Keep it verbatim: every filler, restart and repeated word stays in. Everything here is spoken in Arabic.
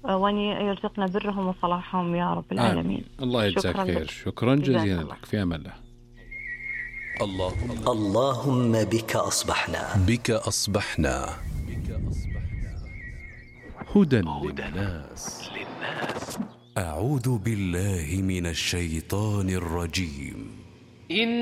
وأن يرزقنا برهم وصلاحهم يا رب العالمين. آمين. الله يجزاك شكرا خير. لك. شكرا جزيلا الله. لك. في أمان الله. اللهم اللهم بك أصبحنا بك أصبحنا هدى للناس. أعوذ بالله من الشيطان الرجيم.